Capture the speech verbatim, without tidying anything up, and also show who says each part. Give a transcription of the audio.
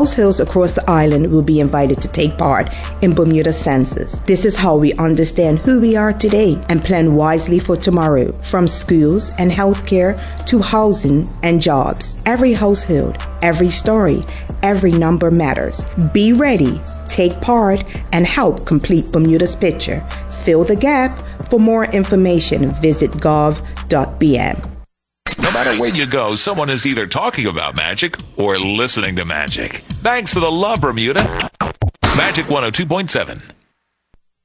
Speaker 1: households across the island will be invited to take part in Bermuda census. This is how we understand who we are today and plan wisely for tomorrow, from schools and healthcare to housing and jobs. Every household, every story, every number matters. Be ready, take part, and help complete Bermuda's picture. Fill the gap. For more information, visit gov dot b m.
Speaker 2: No matter where you go, someone is either talking about magic or listening to magic. Thanks for the love, Bermuda. Magic one oh two point seven.